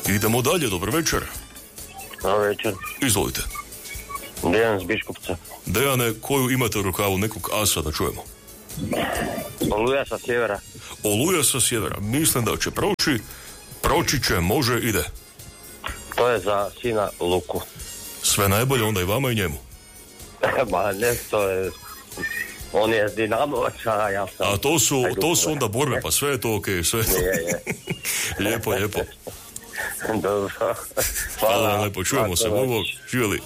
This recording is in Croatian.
Idemo dalje, dobro večer. Dobro večer. Izvolite. Dejan iz Biškupca. Dejane, koju imate u rukavu nekog asa da čujemo? Oluja sa sjevera. Oluja sa sjevera. Mislim da će proći će, može, ide. To je za sina Luku. Sve najbolje onda i vama i njemu. Ba ne, to je... On je Dinamovac, a ja sam... A to su onda borbe, pa sve je to okej, sve. Je. Lijepo. Dobro. Hvala vam lepo, čujemo se, Bogo, živjeli.